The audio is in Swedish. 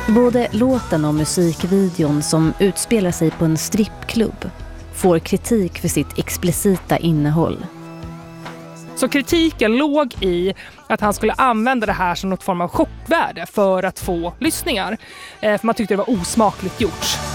Både låten och musikvideon som utspelar sig på en strippklubb får kritik för sitt explicita innehåll. Så kritiken låg i att han skulle använda det här som något form av chockvärde för att få lyssningar. För man tyckte det var osmakligt gjort.